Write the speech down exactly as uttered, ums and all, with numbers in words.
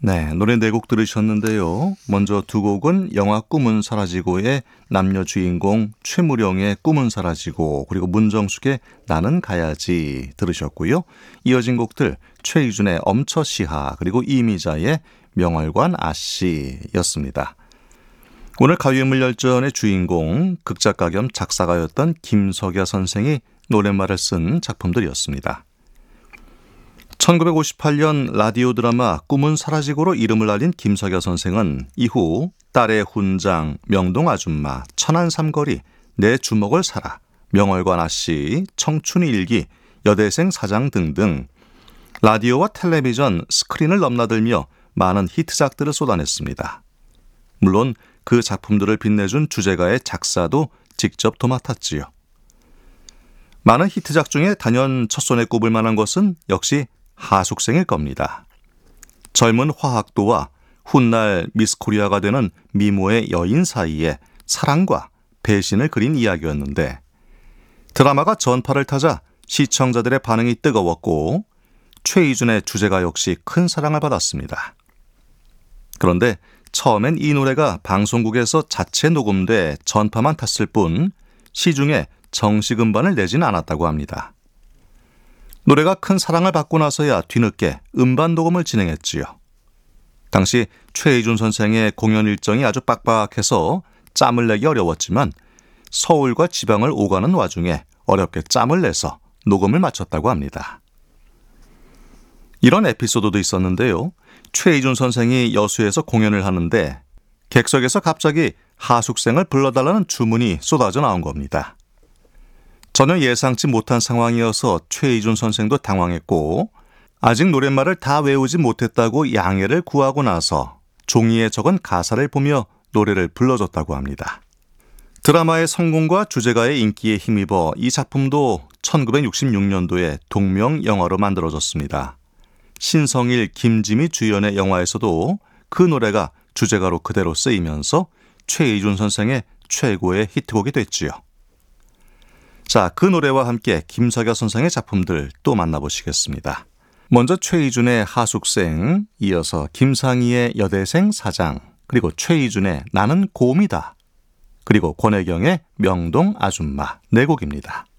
네, 노래 네 곡 들으셨는데요. 먼저 두 곡은 영화 꿈은 사라지고의 남녀 주인공 최무령의 꿈은 사라지고, 그리고 문정숙의 나는 가야지 들으셨고요. 이어진 곡들 최희준의 엄처시하, 그리고 이미자의 명월관 아씨였습니다. 오늘 가요인물열전의 주인공, 극작가 겸 작사가였던 김석야 선생이 노랫말을 쓴 작품들이었습니다. 천구백오십팔 년 라디오 드라마 꿈은 사라지고로 이름을 알린 김석야 선생은 이후 딸의 훈장, 명동 아줌마, 천안 삼거리, 내 주먹을 사라, 명월관 아씨, 청춘의 일기, 여대생 사장 등등 라디오와 텔레비전 스크린을 넘나들며 많은 히트작들을 쏟아냈습니다. 물론 그 작품들을 빛내준 주제가의 작사도 직접 도맡았지요. 많은 히트작 중에 단연 첫손에 꼽을 만한 것은 역시 하숙생일 겁니다. 젊은 화학도와 훗날 미스코리아가 되는 미모의 여인 사이에 사랑과 배신을 그린 이야기였는데, 드라마가 전파를 타자 시청자들의 반응이 뜨거웠고 최희준의 주제가 역시 큰 사랑을 받았습니다. 그런데 처음엔 이 노래가 방송국에서 자체 녹음돼 전파만 탔을 뿐 시중에 정식 음반을 내진 않았다고 합니다. 노래가 큰 사랑을 받고 나서야 뒤늦게 음반 녹음을 진행했지요. 당시 최희준 선생의 공연 일정이 아주 빡빡해서 짬을 내기 어려웠지만 서울과 지방을 오가는 와중에 어렵게 짬을 내서 녹음을 마쳤다고 합니다. 이런 에피소드도 있었는데요. 최희준 선생이 여수에서 공연을 하는데 객석에서 갑자기 하숙생을 불러달라는 주문이 쏟아져 나온 겁니다. 전혀 예상치 못한 상황이어서 최희준 선생도 당황했고 아직 노랫말을 다 외우지 못했다고 양해를 구하고 나서 종이에 적은 가사를 보며 노래를 불러줬다고 합니다. 드라마의 성공과 주제가의 인기에 힘입어 이 작품도 천구백육십육 년도에 동명 영화로 만들어졌습니다. 신성일, 김지미 주연의 영화에서도 그 노래가 주제가로 그대로 쓰이면서 최희준 선생의 최고의 히트곡이 됐지요. 자, 그 노래와 함께 김석야 선생의 작품들 또 만나보시겠습니다. 먼저 최희준의 하숙생, 이어서 김상희의 여대생 사장, 그리고 최희준의 나는 곰이다, 그리고 권혜경의 명동 아줌마 네 곡입니다.